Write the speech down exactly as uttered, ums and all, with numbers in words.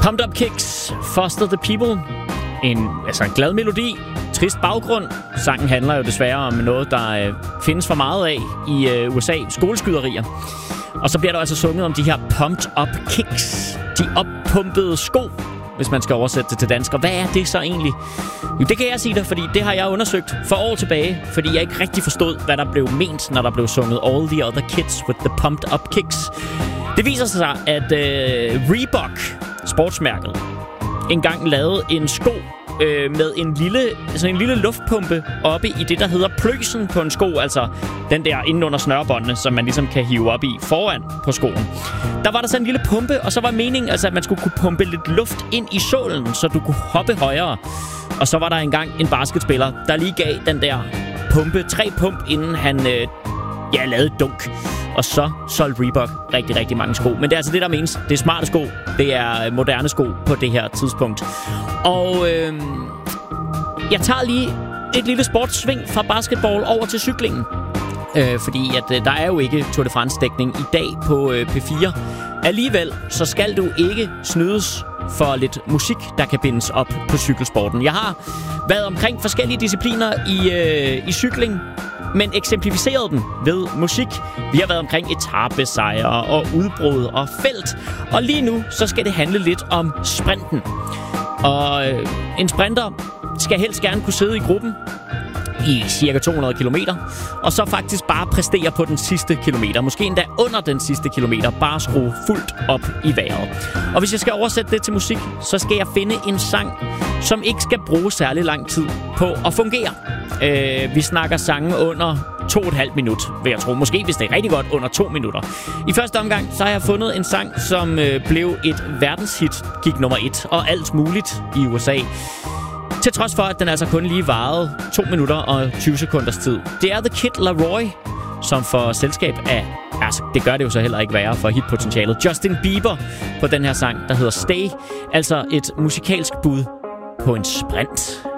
Pumped Up Kicks, Foster the People. En, altså en glad melodi, trist baggrund. Sangen handler jo desværre om noget, der øh, findes for meget af i øh, U S A. Skoleskyderier. Og så bliver der altså sunget om de her Pumped Up Kicks. De oppumpede sko, hvis man skal oversætte det til dansk. Og hvad er det så egentlig? Jo, det kan jeg sige dig, fordi det har jeg undersøgt for år tilbage. Fordi jeg ikke rigtig forstod, hvad der blev ment, når der blev sunget All the Other Kids with the Pumped Up Kicks. Det viser sig, at øh, Reebok, sportsmærket, engang lavede en sko øh, med en lille, altså en lille luftpumpe oppe i det, der hedder pløsen på en sko. Altså den der inde under snørebåndene, som man ligesom kan hive op i foran på skoen. Der var der så en lille pumpe, og så var meningen, altså, at man skulle kunne pumpe lidt luft ind i sålen, så du kunne hoppe højere. Og så var der engang en basketspiller, der lige gav den der pumpe, tre pump, inden han øh, ja, lavede et dunk. Og så solgte Reebok rigtig, rigtig mange sko. Men det er altså det, der menes. Det er smarte sko. Det er moderne sko på det her tidspunkt. Og øh, jeg tager lige et lille sportssving fra basketball over til cyklingen. Øh, fordi at, øh, der er jo ikke Tour de France-dækning i dag på øh, P fire. Alligevel så skal du ikke snydes for lidt musik, der kan bindes op på cykelsporten. Jeg har været omkring forskellige discipliner i, øh, i cykling, men eksemplificeret den ved musik. Vi har været omkring etapesejre og udbrud og felt. Og lige nu, så skal det handle lidt om sprinten. Og øh, en sprinter skal helst gerne kunne sidde i gruppen i cirka to hundrede kilometer, og så faktisk bare præstere på den sidste kilometer. Måske endda under den sidste kilometer, bare skrue fuldt op i vejret. Og hvis jeg skal oversætte det til musik, så skal jeg finde en sang, som ikke skal bruge særlig lang tid på at fungere. Øh, vi snakker sange under to og et halvt minut, vil jeg tro. Måske, hvis det er rigtig godt, under to minutter. I første omgang, så har jeg fundet en sang, som øh, blev et verdenshit, gik nummer et, og alt muligt i U S A. Til trods for, at den altså kun lige varede to minutter og tyve sekunders tid. Det er The Kid Laroi, som får selskab af, altså det gør det jo så heller ikke værre for hitpotentialet, Justin Bieber på den her sang, der hedder Stay. Altså et musikalsk bud på en sprint.